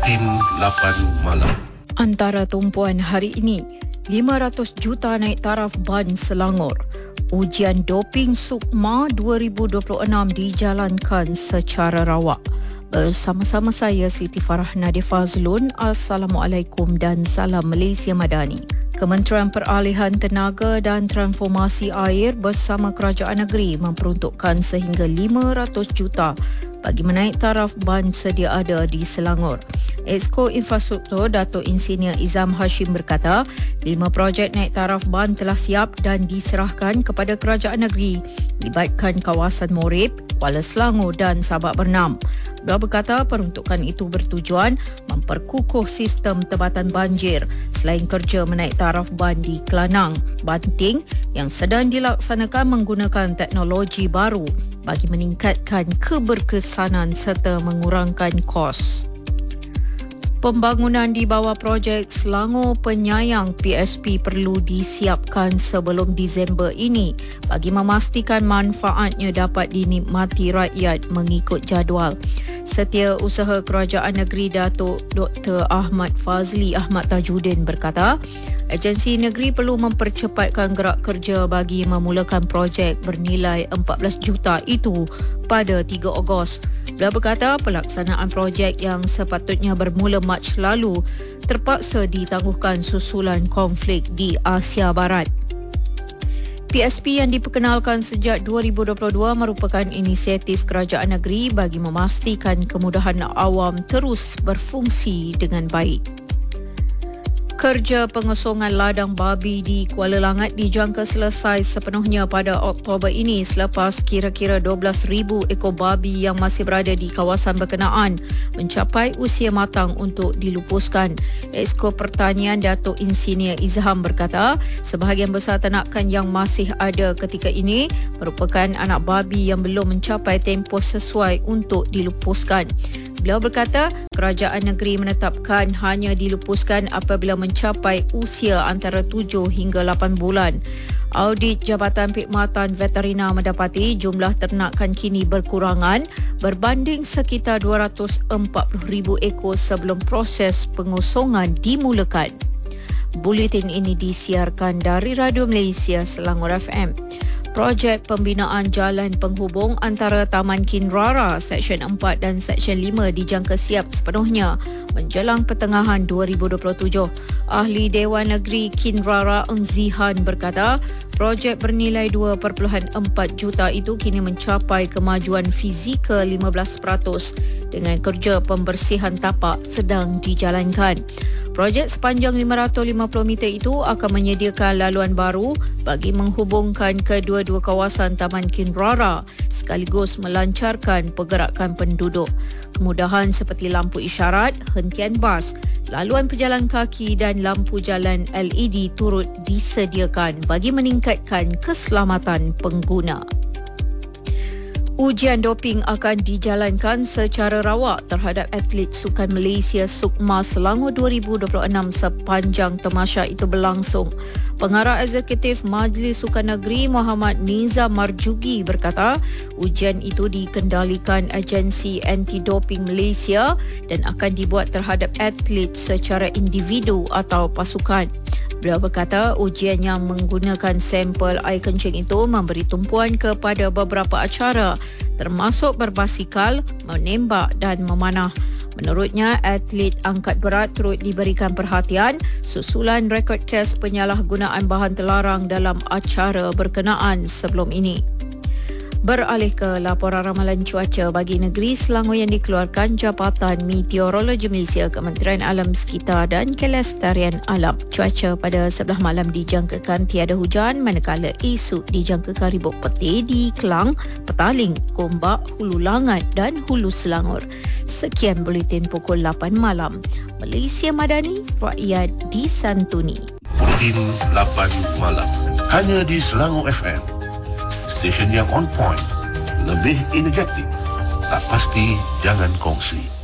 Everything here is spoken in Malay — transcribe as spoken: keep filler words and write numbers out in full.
Buletin lapan malam. Antara tumpuan hari ini, lima ratus juta naik taraf ban Selangor. Ujian doping Sukma dua ribu dua puluh enam dijalankan secara rawak. Bersama-sama saya Siti Farah Nadir Fazlun. Assalamualaikum dan salam Malaysia Madani. Kementerian Peralihan Tenaga dan Transformasi Air bersama Kerajaan Negeri memperuntukkan sehingga lima ratus juta bagi menaik taraf ban sedia ada di Selangor. Exco Infrastruktur Dato' Insinyur Izam Hashim berkata, lima projek naik taraf ban telah siap dan diserahkan kepada Kerajaan Negeri melibatkan kawasan Morib, Kuala Selangor dan Sabak Bernam. Beliau berkata peruntukan itu bertujuan memperkukuh sistem tebatan banjir selain kerja menaik taraf ban di Kelanang, Banting yang sedang dilaksanakan menggunakan teknologi baru bagi meningkatkan keberkesanan serta mengurangkan kos. Pembangunan di bawah projek Selangor Penyayang P S P perlu disiapkan sebelum Disember ini bagi memastikan manfaatnya dapat dinikmati rakyat mengikut jadual. Setiausaha Kerajaan Negeri Datuk Doktor Ahmad Fazli Ahmad Tajuddin berkata, agensi negeri perlu mempercepatkan gerak kerja bagi memulakan projek bernilai empat belas juta itu pada tiga Ogos. Beliau berkata pelaksanaan projek yang sepatutnya bermula Mac lalu terpaksa ditangguhkan susulan konflik di Asia Barat. P S P yang diperkenalkan sejak dua ribu dua puluh dua merupakan inisiatif kerajaan negeri bagi memastikan kemudahan awam terus berfungsi dengan baik. Kerja pengosongan ladang babi di Kuala Langat dijangka selesai sepenuhnya pada Oktober ini selepas kira-kira dua belas ribu ekor babi yang masih berada di kawasan berkenaan mencapai usia matang untuk dilupuskan. Exco Pertanian Dato' Insinyur Izham berkata, sebahagian besar ternakan yang masih ada ketika ini merupakan anak babi yang belum mencapai tempoh sesuai untuk dilupuskan. Beliau berkata, kerajaan negeri menetapkan hanya dilupuskan apabila mencapai usia antara tujuh hingga lapan bulan. Audit Jabatan Perkhidmatan Veterina mendapati jumlah ternakan kini berkurangan berbanding sekitar dua ratus empat puluh ribu ekor sebelum proses pengosongan dimulakan. Buletin ini disiarkan dari Radio Malaysia Selangor F M. Projek pembinaan jalan penghubung antara Taman Kinrara Seksyen empat dan Seksyen lima dijangka siap sepenuhnya menjelang pertengahan dua ribu dua puluh tujuh. Ahli Dewan Negeri Kinrara Eng Zihan berkata, projek bernilai dua perpuluhan empat juta itu kini mencapai kemajuan fizikal lima belas peratus dengan kerja pembersihan tapak sedang dijalankan. Projek sepanjang lima ratus lima puluh meter itu akan menyediakan laluan baru bagi menghubungkan kedua-dua kawasan Taman Kinrara sekaligus melancarkan pergerakan penduduk. Kemudahan seperti lampu isyarat, hentian bas, laluan pejalan kaki dan lampu jalan L E D turut disediakan bagi meningkatkan keselamatan pengguna. Ujian doping akan dijalankan secara rawak terhadap atlet Sukan Malaysia Sukma Selangor dua ribu dua puluh enam sepanjang tamasya itu berlangsung. Pengarah Eksekutif Majlis Sukan Negeri Muhammad Nizam Marjugi berkata, ujian itu dikendalikan agensi anti-doping Malaysia dan akan dibuat terhadap atlet secara individu atau pasukan. Beliau berkata ujian yang menggunakan sampel air kencing itu memberi tumpuan kepada beberapa acara termasuk berbasikal, menembak dan memanah. Menurutnya, atlet angkat berat turut diberikan perhatian susulan rekod kes penyalahgunaan bahan terlarang dalam acara berkenaan sebelum ini. Beralih ke laporan ramalan cuaca bagi negeri Selangor yang dikeluarkan Jabatan Meteorologi Malaysia, Kementerian Alam Sekitar dan Kelestarian Alam. Cuaca pada sebelah malam dijangkakan tiada hujan manakala esok dijangkakan ribut peti di Kelang, Petaling, Gombak, Hulu Langat dan Hulu Selangor. Sekian buletin pukul lapan malam. Malaysia Madani, rakyat disantuni. Buletin lapan malam. Hanya di Selangor F M. Stesen yang on point, lebih energetik, tak pasti jangan kongsi.